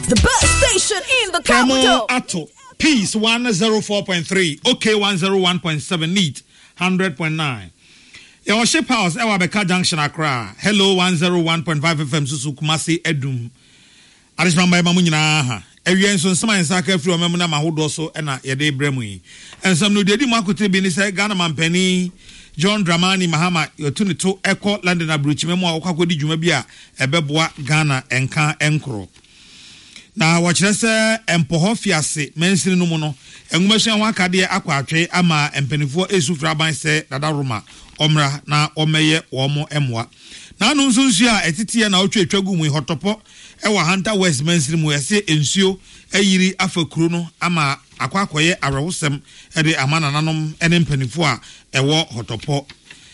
The best station in the capital. Ato Peace 104.3, OK 101.7, Neat 100.9. Your ship house, Ewa Beka Junction Accra. Hello 101.5 FM Susu Kumasi Edum. Adishmamba Mamunyina. Every son some in Saka from Mamuna Mahudoso and Yade Bremui. And some new Dedi Makuti Binisa Ghana Mampeni. John Dramani Mahama, your 22 Echo London Abruchi Memo Okakodi Jumabia, Ebeboa Ghana Enka Enkro. Na wachirese empohofiase mensiri no mu no enwumahyan wakade akwatwe ama empanifo esufra ban se dadaroma omra na omeye womo emwa na anu nsunsu a etitie na otwetwagu mu hotopo ewa Hunter West mensiri mu yese ensuo ayiri afakuro no ama akwakoye arewosem ede amana nanom ene empanifo a ewo hotopo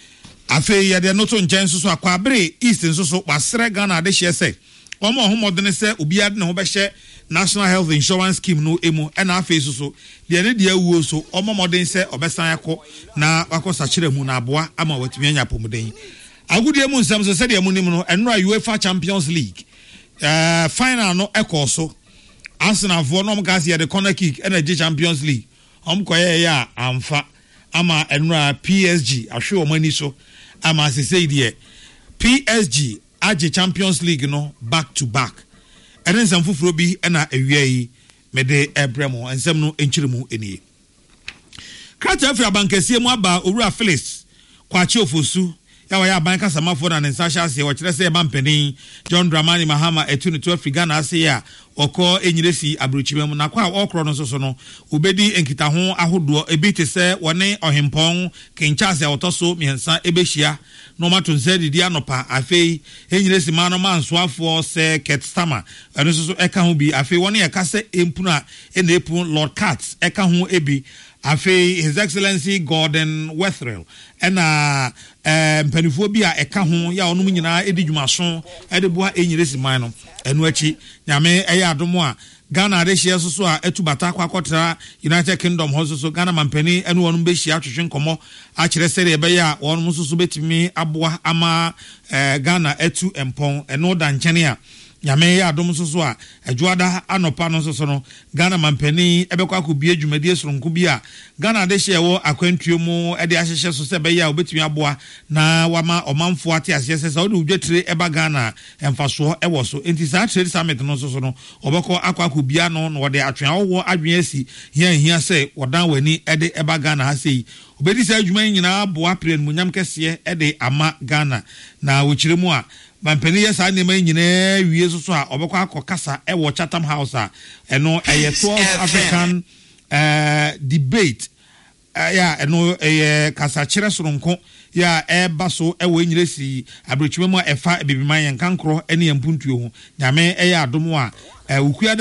afi yede no to nchen nsusu akwabere east nsusu wasere Ghana de hye Omo homodene se obiade ne ho behye National Health Insurance Scheme no emu na afesu so de ne de awuo so omo modern se obesan yakọ na wakosa kire mu na aboa ama watumi anya pomuden agudie mu nsam so se de mu nim no enra UEFA Champions League final no ekoso Arsenal for no mgas ye de corner kick na Champions League koye ya amfa ama enra PSG ahwe omani so ama se say de PSG Aje Champions League no back to back. Eren sam fufuro bi na awie yi mede ebremo ensem no enchiremu enie. Krata Afri abankasie mu aba owura Phyllis kwachi ofosu ya wa ya abanka samafo na nsasha ase wo kire se eba mpanin John Dramani Mahama etu ne to Africa na ase ya okọ enyiresi abrochimem na kwa okro no soso no obedi enkita ho ahodo ebite se wone ohempon kenchase otoso miensa ebehia no mato nse didi anopa afei enyiresi ma no mansoafo se Ketstama eno soso eka ho bi afei wone eka se empuna ena epu Lord Cats eka ho ebi afei His Excellency Gordon Wethrell ena mpanifo bi a eka ho ya onum nyina edi dwumaso ede boa enyiresi man no eno achi nyame adomo a Ghana de hye so a etubata kwakotra United Kingdom ho so Ghana mampani ene wonum be hye atwetwe nkomo a kire sere ebe ya wonum so betimi aboa ama Ghana etu empon eno da nkyene a nyame ya adom so a adwoada anopa no so no Ghana mampani ebekwa akobie dwumadi soronko bi a Ghana de hye wo akwantuo mu ede ahyehye so se be ya obetimi aboa na wama omanfo ate ase se sa ode udwetire eba Ghana emfaso ewo so enti sa trade summit no so no obekọ akwa akobia no na wode atwen wo adwen asi hia se wodan wani ede eba Ghana ha sei obedi sa adwuma nyina aboa pren munyam kese ede ama Ghana na wochiremu a Mampeni yes I name nyina wie so a obekọ akokasa ewo Chatham House a eno eye 12 African debate ya eno eye kasa kire soronko ya eba so ewo nyiresi abrochimemu efa ebibiman yankankro ene yampuntuo ho nyame eye adomo a ukua